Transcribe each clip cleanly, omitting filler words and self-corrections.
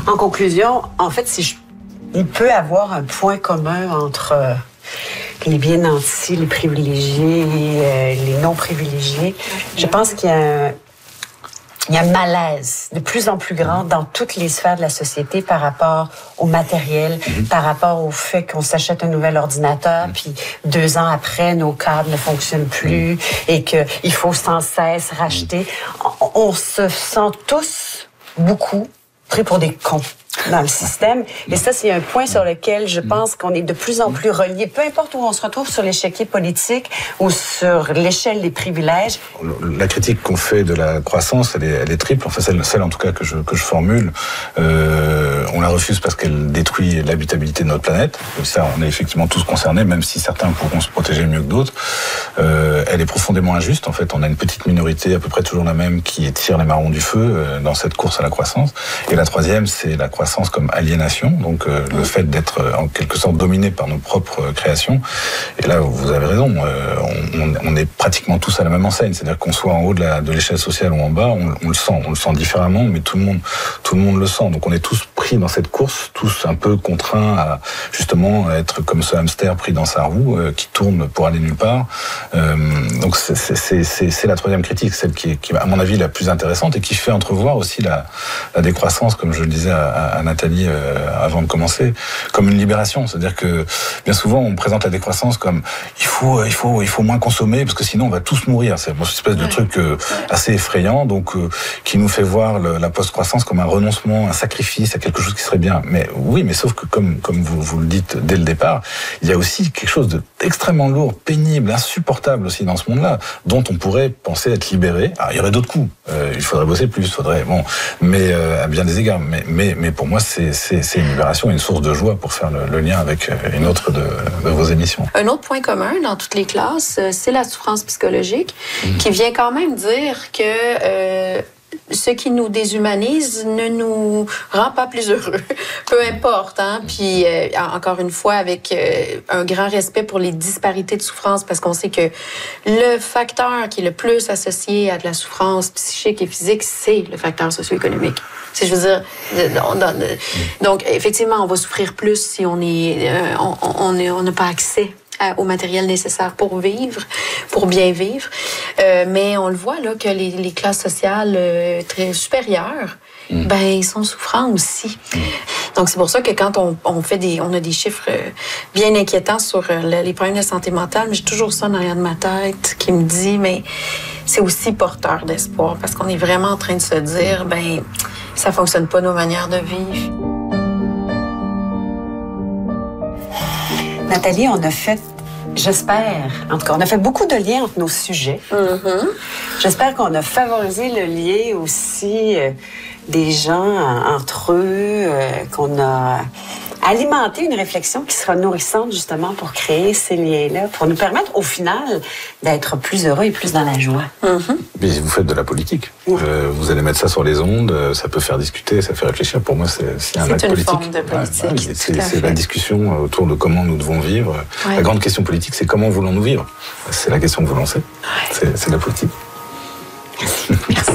En conclusion, en fait, il peut avoir un point commun entre les bien nantis, les privilégiés, les non privilégiés. Je pense qu'il y a un malaise de plus en plus grand dans toutes les sphères de la société par rapport au matériel, par rapport au fait qu'on s'achète un nouvel ordinateur, puis 2 ans après, nos câbles ne fonctionnent plus et qu'il faut sans cesse racheter. On se sent tous, beaucoup, pris pour des cons dans le système. Et ça, c'est un point sur lequel je pense qu'on est de plus en plus reliés. Peu importe où on se retrouve sur l'échiquier politique ou sur l'échelle des privilèges. La critique qu'on fait de la croissance, elle est triple. Enfin, celle en tout cas que je formule. On la refuse parce qu'elle détruit l'habitabilité de notre planète. Ça, on est effectivement tous concernés, même si certains pourront se protéger mieux que d'autres. Elle est profondément injuste. En fait, on a une petite minorité, à peu près toujours la même, qui tire les marrons du feu dans cette course à la croissance. Et la troisième, c'est la croissance comme aliénation, donc le fait d'être en quelque sorte dominé par nos propres créations. Et là, vous avez raison, on est pratiquement tous à la même enseigne, c'est-à-dire qu'on soit en haut de l'échelle sociale ou en bas, on le sent différemment, mais tout le monde le sent. Donc on est tous pris dans cette course, tous un peu contraints à justement être comme ce hamster pris dans sa roue qui tourne pour aller nulle part. Donc c'est la troisième critique, celle qui est à mon avis la plus intéressante et qui fait entrevoir aussi la décroissance, comme je le disais à Nathalie avant de commencer, comme une libération. C'est-à-dire que bien souvent on présente la décroissance comme il faut moins consommer parce que sinon on va tous mourir. C'est une espèce de truc assez effrayant, donc qui nous fait voir la post-croissance comme un renoncement, un sacrifice à quelque chose qui serait bien. Mais oui, mais sauf que comme vous le dites dès le départ, il y a aussi quelque chose d'extrêmement lourd, pénible, insupportable aussi dans ce monde-là, dont on pourrait penser être libéré. Alors, il y aurait d'autres coups. Il faudrait bosser plus, mais à bien des égards. Mais pour moi, c'est une libération, une source de joie pour faire le lien avec une autre de vos émissions. Un autre point commun dans toutes les classes, c'est la souffrance psychologique, qui vient quand même dire que ce qui nous déshumanise ne nous rend pas plus heureux. Peu importe, hein. Puis, encore une fois, avec un grand respect pour les disparités de souffrance, parce qu'on sait que le facteur qui est le plus associé à de la souffrance psychique et physique, c'est le facteur socio-économique. Je veux dire, donc, effectivement, on va souffrir plus si on n'a pas accès au matériel nécessaire pour vivre, pour bien vivre. Mais on le voit là que les classes sociales très supérieures, ils sont souffrants aussi. Donc c'est pour ça que quand on a des chiffres bien inquiétants sur les problèmes de santé mentale, j'ai toujours ça en arrière de ma tête qui me dit, mais c'est aussi porteur d'espoir parce qu'on est vraiment en train de se dire, ça fonctionne pas nos manières de vivre. Nathalie, on a fait, j'espère, en tout cas, on a fait beaucoup de liens entre nos sujets. J'espère qu'on a favorisé le lien aussi des gens entre eux, qu'on a alimenté une réflexion qui sera nourrissante justement pour créer ces liens-là, pour nous permettre au final d'être plus heureux et plus dans la joie. Mais vous faites de la politique. Vous allez mettre ça sur les ondes, ça peut faire discuter, ça fait réfléchir. Pour moi, c'est un acte politique. C'est une forme de politique. C'est la discussion autour de comment nous devons vivre. La grande question politique, c'est comment voulons-nous vivre. C'est la question que vous lancez. C'est de la politique. Merci.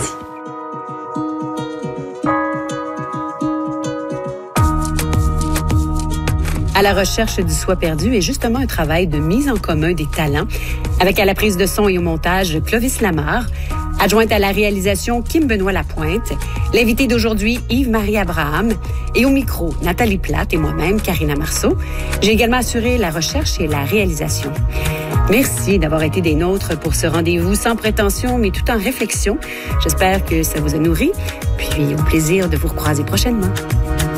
À la recherche du soi perdu est justement un travail de mise en commun des talents, avec à la prise de son et au montage Clovis Lamarre, adjointe à la réalisation Kim Benoît-Lapointe, l'invité d'aujourd'hui Yves-Marie Abraham et au micro Nathalie Plate et moi-même Karina Marceau. J'ai également assuré la recherche et la réalisation. Merci d'avoir été des nôtres pour ce rendez-vous sans prétention mais tout en réflexion. J'espère que ça vous a nourri, puis au plaisir de vous recroiser prochainement.